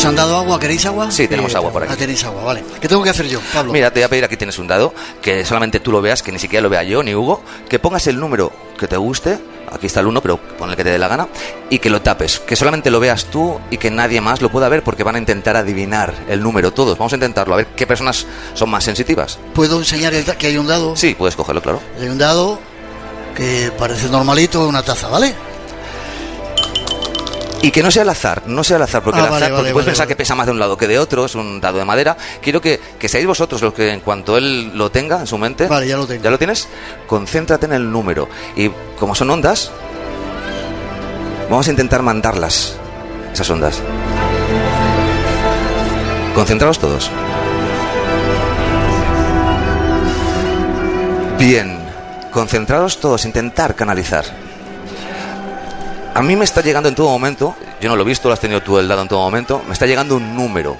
han dado agua, ¿queréis agua? Sí, tenemos agua por aquí. Ah, tenéis agua, vale. ¿Qué tengo que hacer yo, Pablo? Mira, te voy a pedir, aquí tienes un dado, que solamente tú lo veas, que ni siquiera lo vea yo ni Hugo, que pongas el número que te guste, aquí está el 1, pero pon el que te dé la gana, y que lo tapes, que solamente lo veas tú y que nadie más lo pueda ver, porque van a intentar adivinar el número todos. Vamos a intentarlo, a ver qué personas son más sensitivas. ¿Puedo enseñar que hay un dado? Sí, puedes cogerlo, claro. Hay un dado que parece normalito, una taza, ¿vale? Y que no sea al azar, porque porque puedes pensar que pesa más de un lado que de otro, es un dado de madera. Quiero que seáis vosotros los que, en cuanto él lo tenga en su mente... Vale, ya lo tengo. ¿Ya lo tienes? Concéntrate en el número. Y como son ondas, vamos a intentar mandarlas, esas ondas. Concentraos todos. Bien, concentraos todos, intentar canalizar. A mí me está llegando en todo momento, yo no lo he visto, lo has tenido tú el dado en todo momento, me está llegando un número.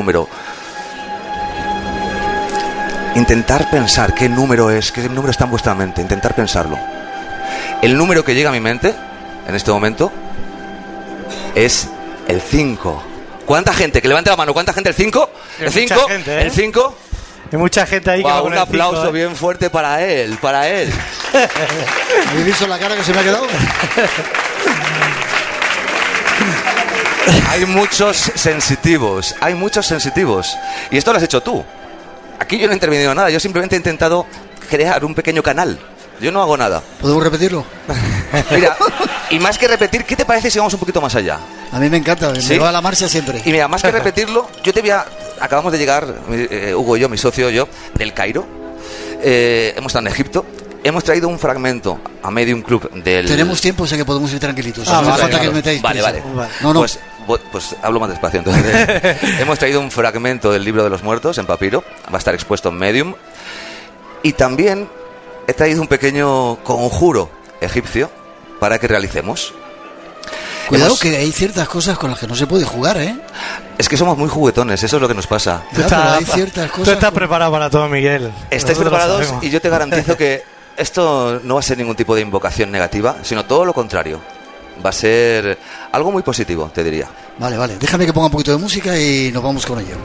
Intentar pensar qué número está en vuestra mente, intentar pensarlo. El número que llega a mi mente, en este momento, es el 5. ¿Cuánta gente? Que levante la mano, ¿cuánta gente? ¿El 5? ¿El 5? ¿El 5? Hay mucha gente ahí que un aplauso bien fuerte para él. ¿Habéis visto la cara que se me ha quedado? Hay muchos sensitivos. Y esto lo has hecho tú. Aquí yo no he intervenido nada, yo simplemente he intentado crear un pequeño canal. Yo no hago nada. ¿Podemos repetirlo? Mira, y más que repetir, ¿qué te parece si vamos un poquito más allá? A mí me encanta, ¿Sí? me va a la marcha siempre. Y mira, más que repetirlo, acabamos de llegar, Hugo y yo, mi socio y yo, del Cairo. Hemos estado en Egipto. Hemos traído un fragmento a Medium Club del... Tenemos tiempo, sé que podemos ir tranquilitos. No hace falta que os metáis. Vale. No. Pues hablo más despacio entonces. Hemos traído un fragmento del Libro de los Muertos en papiro. Va a estar expuesto en Medium. Y también he traído un pequeño conjuro egipcio para que realicemos. Cuidado que hay ciertas cosas con las que no se puede jugar, ¿eh? Es que somos muy juguetones, eso es lo que nos pasa. Hay ciertas cosas. Tú estás preparado para todo, Miguel. Estáis preparados y yo te garantizo que esto no va a ser ningún tipo de invocación negativa, sino todo lo contrario. Va a ser algo muy positivo, te diría. Vale. Déjame que ponga un poquito de música y nos vamos con ello.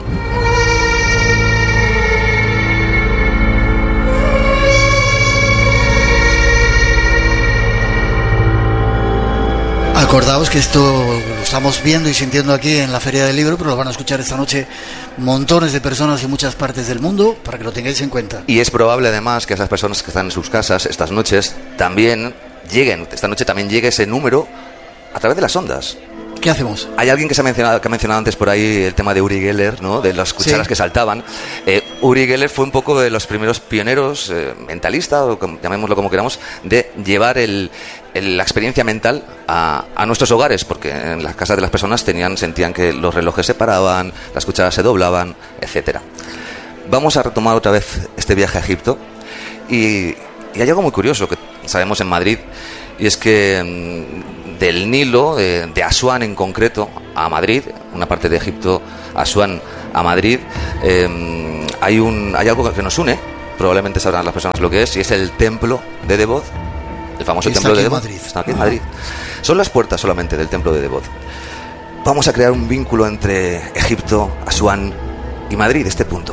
Acordaos que esto lo estamos viendo y sintiendo aquí en la Feria del Libro, pero lo van a escuchar esta noche montones de personas en muchas partes del mundo, para que lo tengáis en cuenta. Y es probable además que esas personas que están en sus casas estas noches también esta noche también llegue ese número a través de las ondas. ¿Qué hacemos? Hay alguien que ha mencionado antes por ahí el tema de Uri Geller, ¿no? De las cucharas que saltaban. Uri Geller fue un poco de los primeros pioneros, mentalista, o llamémoslo como queramos, de llevar la experiencia mental a nuestros hogares, porque en las casas de las personas sentían que los relojes se paraban, las cucharas se doblaban, etcétera. Vamos a retomar otra vez este viaje a Egipto y hay algo muy curioso que sabemos en Madrid, y es que del Nilo, de Asuán en concreto, a Madrid, una parte de Egipto, Asuán a Madrid, hay algo que nos une, probablemente sabrán las personas lo que es, y es el templo de Devot, el famoso templo de Devot. Está aquí en Madrid. Son las puertas solamente del templo de Devot. Vamos a crear un vínculo entre Egipto, Asuán y Madrid, este punto.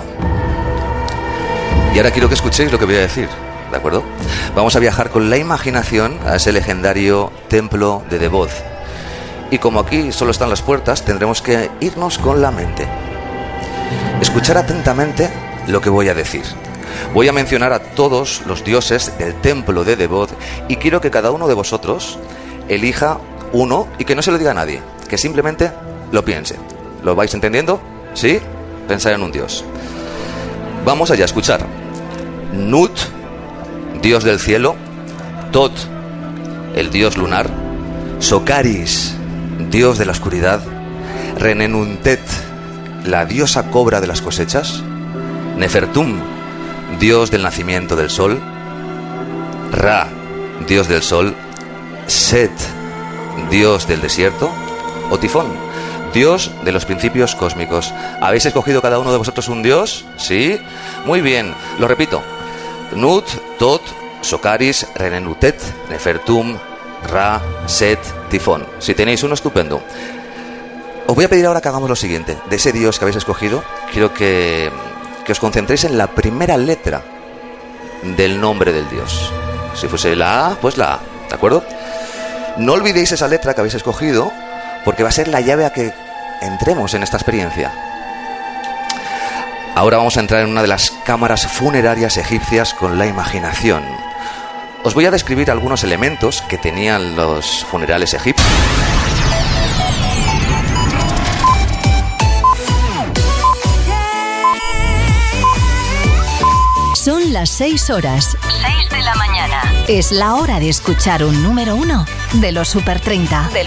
Y ahora quiero que escuchéis lo que voy a decir. ¿De acuerdo? Vamos a viajar con la imaginación a ese legendario templo de Devot. Y como aquí solo están las puertas, tendremos que irnos con la mente. Escuchar atentamente lo que voy a decir. Voy a mencionar a todos los dioses del templo de Devot y quiero que cada uno de vosotros elija uno y que no se lo diga a nadie, que simplemente lo piense. ¿Lo vais entendiendo? ¿Sí? Pensar en un dios. Vamos allá a escuchar. Nut, dios del cielo. Tot, el dios lunar. Socaris, dios de la oscuridad. Renenuntet, la diosa cobra de las cosechas. Nefertum, dios del nacimiento del sol. Ra, dios del sol. Set, dios del desierto. O Tifón, dios de los principios cósmicos. ¿Habéis escogido cada uno de vosotros un dios? ¿Sí? Muy bien, lo repito. Nut, Tot, Socaris, Renenutet, Nefertum, Ra, Set, Tifón. Si tenéis uno, estupendo. Os voy a pedir ahora que hagamos lo siguiente. De ese Dios que habéis escogido, quiero que os concentréis en la primera letra del nombre del Dios. Si fuese la A, pues la A, ¿de acuerdo? No olvidéis esa letra que habéis escogido, porque va a ser la llave a que entremos en esta experiencia. Ahora vamos a entrar en una de las cámaras funerarias egipcias con la imaginación. Os voy a describir algunos elementos que tenían los funerales egipcios. Son las 6 horas. 6 de la mañana. Es la hora de escuchar un número 1 de los Super 30.